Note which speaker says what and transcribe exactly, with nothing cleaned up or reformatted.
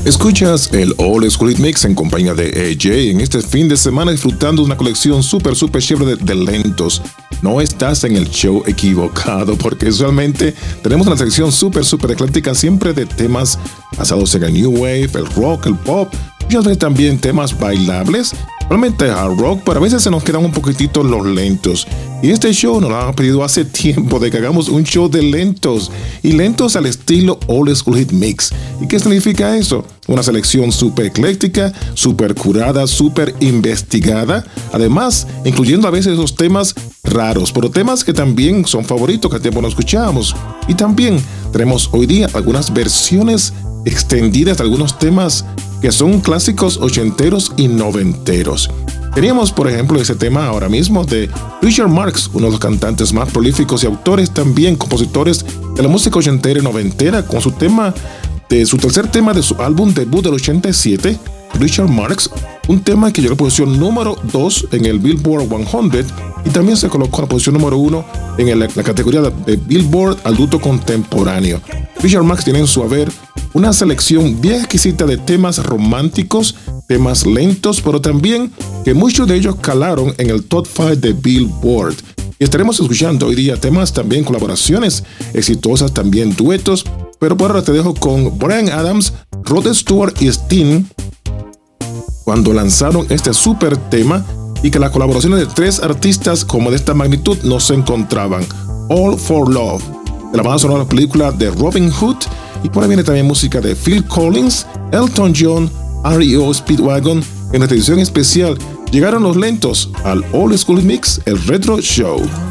Speaker 1: Escuchas el Old School Hit Mix en compañía de A J en este fin de semana disfrutando de una colección súper, súper chévere de, de lentos. No estás en el show equivocado porque usualmente tenemos una sección súper, súper ecléctica siempre de temas basados en el New Wave, el rock, el pop, y a veces también temas bailables. Realmente hard rock, pero a veces se nos quedan un poquitito los lentos. Y este show nos lo han pedido hace tiempo de que hagamos un show de lentos. Y lentos al estilo Old School Hit Mix. ¿Y qué significa eso? Una selección súper ecléctica, súper curada, súper investigada. Además, incluyendo a veces esos temas raros, pero temas que también son favoritos que a tiempo no escuchábamos. Y también tenemos hoy día algunas versiones extendidas de algunos temas que son clásicos ochenteros y noventeros. Teníamos, por ejemplo, ese tema ahora mismo de Richard Marx, uno de los cantantes más prolíficos y autores también, compositores de la música ochentera y noventera, con su tema, de su tercer tema de su álbum debut del ochenta y siete, Richard Marx, un tema que llegó a la posición número dos en el Billboard cien y también se colocó en la posición número uno en el, la categoría de Billboard adulto contemporáneo. Richard Marx tiene en su haber una selección bien exquisita de temas románticos, temas lentos, pero también que muchos de ellos calaron en el top cinco de Billboard. Y estaremos escuchando hoy día temas también, colaboraciones exitosas, también duetos, pero por ahora te dejo con Bryan Adams, Rod Stewart y Sting cuando lanzaron este super tema y que las colaboraciones de tres artistas como de esta magnitud no se encontraban. All for Love, de la banda sonora de la película de Robin Hood. Y por ahí viene también música de Phil Collins, Elton John, R E O Speedwagon. En esta edición especial llegaron los lentos al Old School Mix, el Retro Show.